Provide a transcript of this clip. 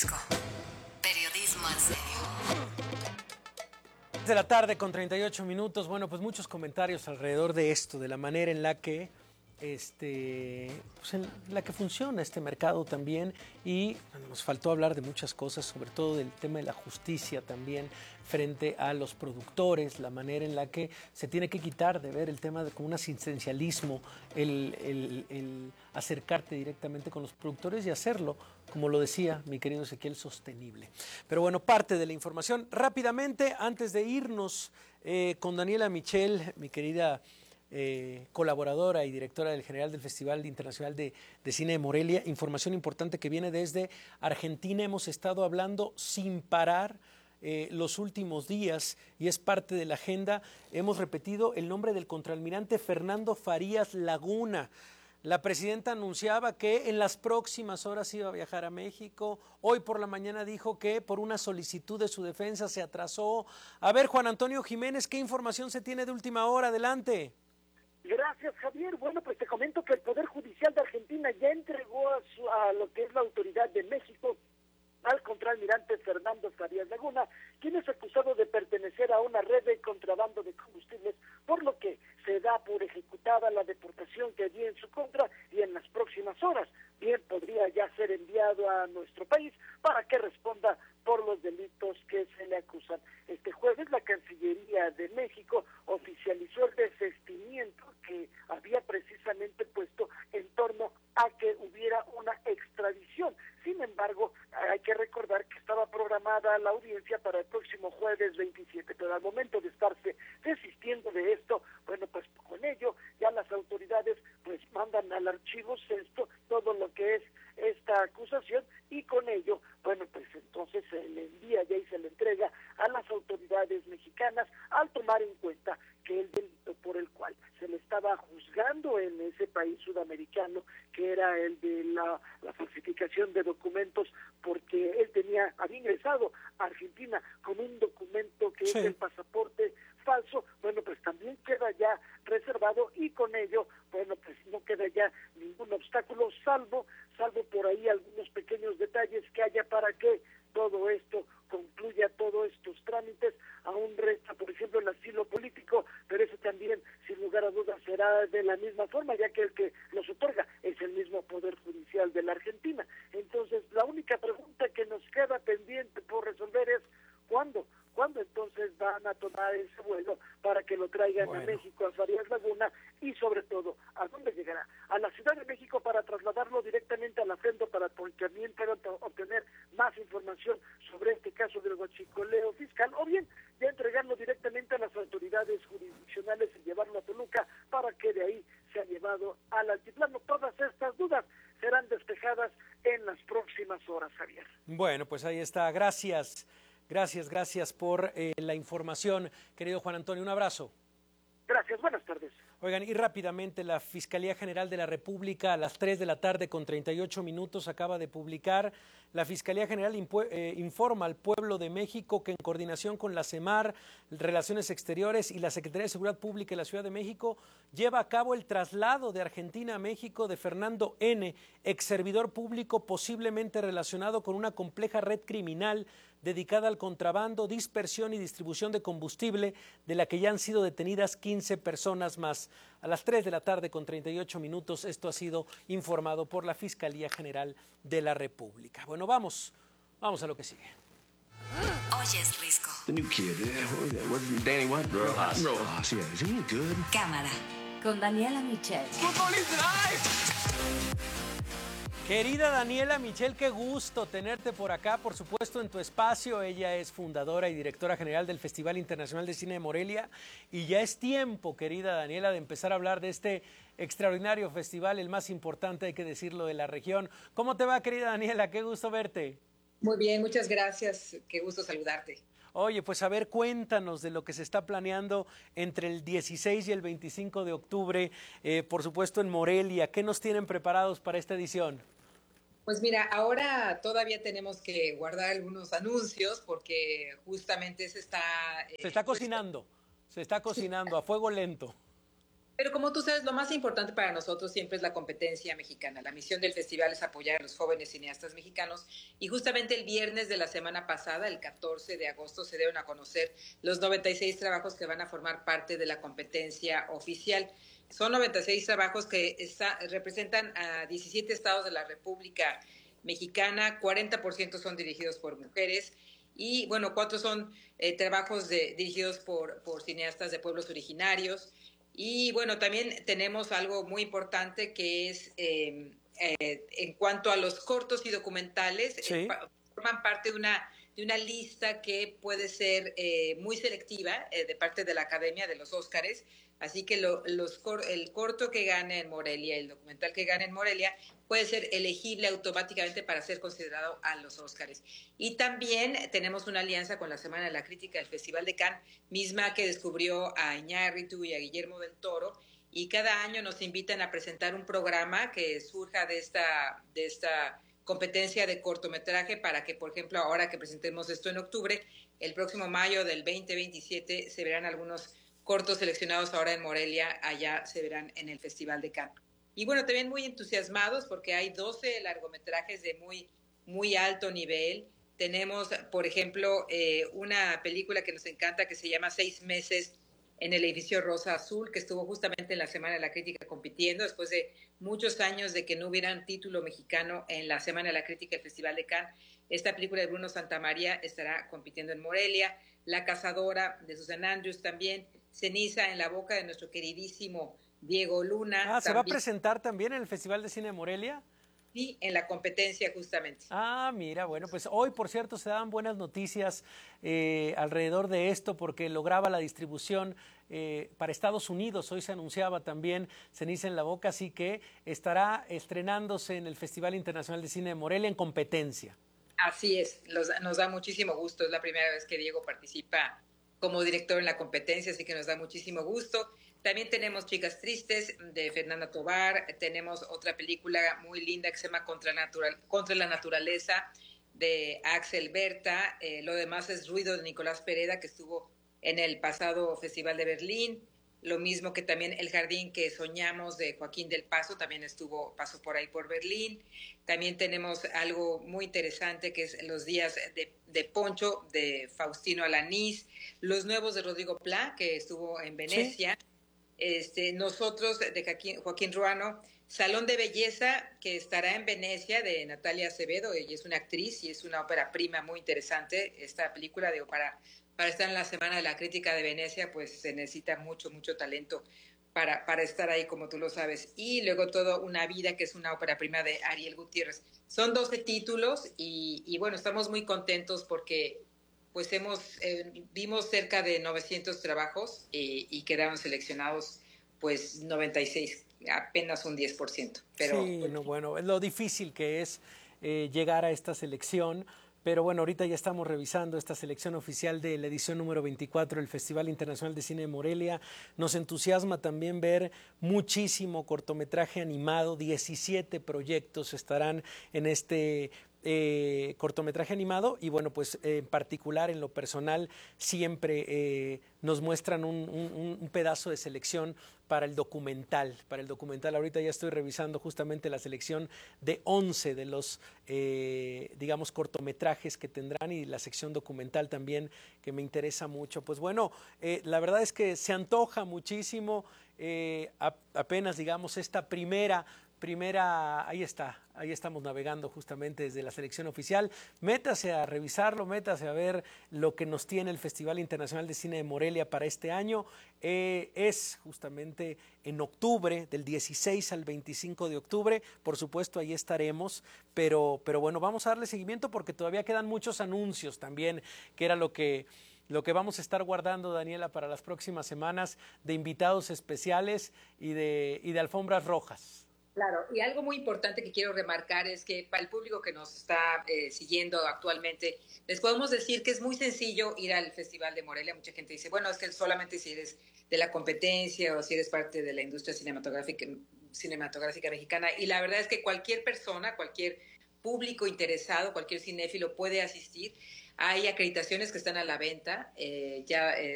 Risco. Periodismo en serio. De la tarde con 38 minutos. Bueno, pues muchos comentarios alrededor de esto, de la manera en la que en la que funciona este mercado también, y nos faltó hablar de muchas cosas, sobre todo del tema de la justicia también frente a los productores, la manera en la que se tiene que quitar de ver el tema de como un asistencialismo, el acercarte directamente con los productores y hacerlo, como lo decía mi querido Ezequiel, sostenible. Pero bueno, parte de la información. Rápidamente, antes de irnos con Daniela Michel, mi querida colaboradora y directora del general del Festival Internacional de Cine de Morelia. Información importante que viene desde Argentina. Hemos estado hablando sin parar los últimos días y es parte de la agenda. Hemos repetido el nombre del contraalmirante Fernando Farías Laguna. La presidenta anunciaba que en las próximas horas iba a viajar a México. Hoy por la mañana dijo que por una solicitud de su defensa se atrasó. A ver, Juan Antonio Jiménez, ¿qué información se tiene de última hora? Adelante. Gracias, Javier. Bueno, pues te comento que el Poder Judicial de Argentina ya entregó a lo que es la autoridad de México al contraalmirante Fernando Farías Laguna, quien es acusado de pertenecer a una red de contrabando de combustibles, por lo que se da por ejecutada la deportación que había en su contra y en las próximas horas bien podría ya ser enviado a nuestro país para que responda por los delitos que se le acusan. Este jueves la Cancillería de México oficializó el desistimiento que había precisamente puesto en torno a que hubiera una extradición. Sin embargo, hay que recordar que estaba programada la audiencia para el próximo jueves 27, pero al momento de estarse desistiendo de esto, bueno, pues con ello ya las autoridades pues mandan al archivo sexto todo lo que es esta acusación y con ello, bueno, pues entonces se le envía ya y se le entrega a las autoridades mexicanas al tomar en cuenta que el delito por el cual se le estaba juzgando en ese país sudamericano, que era el de la falsificación de documentos, porque él había ingresado a Argentina con un documento que es el pasaporte falso, bueno, pues también queda ya reservado y con ello, bueno, pues no queda ya ningún obstáculo, salvo por ahí algunos pequeños detalles que haya para que todo esto concluya, todos estos trámites. Aún resta, por ejemplo, el asilo político, pero eso también, sin lugar a dudas, será de la misma forma, ya que el que los otorga es el mismo Poder Judicial de la Argentina. Entonces, la única pregunta que nos queda pendiente por resolver es ¿cuándo? ¿Cuándo entonces van a tomar ese vuelo para que lo traigan a México, a Farías Laguna, y sobre todo, ¿a dónde llegará? ¿A la Ciudad de México para trasladarlo directamente a la FENDO para también obtener más información sobre este caso del huachicoleo fiscal, o bien ya entregarlo directamente a las autoridades jurisdiccionales y llevarlo a Toluca para que de ahí sea llevado al altiplano? Todas estas dudas serán despejadas en las próximas horas, Javier. Bueno, pues ahí está. Gracias por la información, querido Juan Antonio. Un abrazo. Gracias, buenas tardes. Oigan, y rápidamente, la Fiscalía General de la República a las 3 de la tarde con 38 minutos acaba de publicar. La Fiscalía General informa al pueblo de México que en coordinación con la CEMAR, Relaciones Exteriores y la Secretaría de Seguridad Pública de la Ciudad de México lleva a cabo el traslado de Argentina a México de Fernando N., ex servidor público posiblemente relacionado con una compleja red criminal dedicada al contrabando, dispersión y distribución de combustible, de la que ya han sido detenidas 15 personas más. A las 3 de la tarde con 38 minutos, esto ha sido informado por la Fiscalía General de la República. Bueno, vamos a lo que sigue. Oyes Risco. The new kid, what's Danny what? Rojas. Rojas, yeah. Is he good? Cámara, con Daniela Michel. Querida Daniela Michel, qué gusto tenerte por acá, por supuesto, en tu espacio. Ella es fundadora y directora general del Festival Internacional de Cine de Morelia. Y ya es tiempo, querida Daniela, de empezar a hablar de este extraordinario festival, el más importante, hay que decirlo, de la región. ¿Cómo te va, querida Daniela? Qué gusto verte. Muy bien, muchas gracias. Qué gusto saludarte. Oye, pues a ver, cuéntanos de lo que se está planeando entre el 16 y el 25 de octubre, por supuesto, en Morelia. ¿Qué nos tienen preparados para esta edición? Pues mira, ahora todavía tenemos que guardar algunos anuncios porque justamente se está cocinando a fuego lento. Pero como tú sabes, lo más importante para nosotros siempre es la competencia mexicana. La misión del festival es apoyar a los jóvenes cineastas mexicanos y justamente el viernes de la semana pasada, el 14 de agosto, se dieron a conocer los 96 trabajos que van a formar parte de la competencia oficial. Son 96 trabajos que representan a 17 estados de la República Mexicana, 40% son dirigidos por mujeres y, bueno, 4 son trabajos dirigidos por cineastas de pueblos originarios. Y bueno, también tenemos algo muy importante que es en cuanto a los cortos y documentales, Sí. forman parte de una lista que puede ser muy selectiva de parte de la Academia de los Óscares. Así que el corto que gane en Morelia, el documental que gane en Morelia, puede ser elegible automáticamente para ser considerado a los Óscares. Y también tenemos una alianza con la Semana de la Crítica del Festival de Cannes, misma que descubrió a Iñárritu y a Guillermo del Toro, y cada año nos invitan a presentar un programa que surja de esta competencia de cortometraje para que, por ejemplo, ahora que presentemos esto en octubre, el próximo mayo del 2027 se verán algunos cortos seleccionados ahora en Morelia, allá se verán en el Festival de Cannes. Y bueno, también muy entusiasmados porque hay 12 largometrajes de muy, muy alto nivel. Tenemos, por ejemplo, una película que nos encanta que se llama 6 meses en el edificio Rosa Azul, que estuvo justamente en la Semana de la Crítica compitiendo, después de muchos años de que no hubiera un título mexicano en la Semana de la Crítica del Festival de Cannes. Esta película de Bruno Santamaría estará compitiendo en Morelia. La Cazadora, de Susan Andrews también. Ceniza en la boca de nuestro queridísimo Diego Luna. ¿Se va a presentar también en el Festival de Cine de Morelia? Sí, en la competencia justamente. Mira, bueno, pues hoy, por cierto, se dan buenas noticias alrededor de esto porque lograba la distribución para Estados Unidos. Hoy se anunciaba también Ceniza en la boca, así que estará estrenándose en el Festival Internacional de Cine de Morelia en competencia. Así es, nos da muchísimo gusto. Es la primera vez que Diego participa como director en la competencia, así que nos da muchísimo gusto. También tenemos Chicas Tristes de Fernanda Tovar, tenemos otra película muy linda que se llama Contra la Naturaleza de Axel Berta, Lo demás es ruido de Nicolás Pereda, que estuvo en el pasado Festival de Berlín, lo mismo que también El jardín que soñamos de Joaquín del Paso, también pasó por ahí por Berlín. También tenemos algo muy interesante que es Los días de Poncho de Faustino Alanís, Los nuevos de Rodrigo Pla, que estuvo en Venecia. Sí. Nosotros de Joaquín Ruano, Salón de Belleza, que estará en Venecia, de Natalia Acevedo. Ella es una actriz y es una ópera prima muy interesante. Esta película, digo, para estar en la Semana de la Crítica de Venecia, pues se necesita mucho, mucho talento para estar ahí, como tú lo sabes. Y luego Todo una vida, que es una ópera prima de Ariel Gutiérrez. Son 12 títulos y bueno, estamos muy contentos porque pues vimos cerca de 900 trabajos y quedaron seleccionados pues 96, apenas un 10%. Pero, sí, no, bueno, es lo difícil que es llegar a esta selección. Pero bueno, ahorita ya estamos revisando esta selección oficial de la edición número 24 del Festival Internacional de Cine de Morelia. Nos entusiasma también ver muchísimo cortometraje animado. 17 proyectos estarán en este cortometraje animado y bueno, pues en particular en lo personal siempre nos muestran un pedazo de selección para el documental. Ahorita ya estoy revisando justamente la selección de 11 de los, digamos, cortometrajes que tendrán y la sección documental también que me interesa mucho. Pues bueno, la verdad es que se antoja muchísimo apenas, digamos, esta primera, ahí estamos navegando justamente desde la selección oficial. Métase a revisarlo, métase a ver lo que nos tiene el Festival Internacional de Cine de Morelia para este año. Es justamente en octubre, del 16 al 25 de octubre. Por supuesto, ahí estaremos, pero bueno, vamos a darle seguimiento porque todavía quedan muchos anuncios también, que era lo que vamos a estar guardando, Daniela, para las próximas semanas, de invitados especiales y de alfombras rojas. Claro, y algo muy importante que quiero remarcar es que para el público que nos está siguiendo actualmente, les podemos decir que es muy sencillo ir al Festival de Morelia. Mucha gente dice, bueno, es que solamente si eres de la competencia o si eres parte de la industria cinematográfica mexicana. Y la verdad es que cualquier persona, cualquier público interesado, cualquier cinéfilo puede asistir. Hay acreditaciones que están a la venta,